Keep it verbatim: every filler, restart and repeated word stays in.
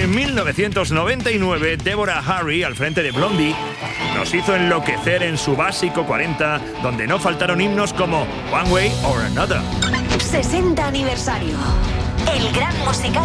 En mil novecientos noventa y nueve, Deborah Harry, al frente de Blondie, nos hizo enloquecer en su básico cuarenta, donde no faltaron himnos como One Way or Another. sesenta aniversario. El gran musical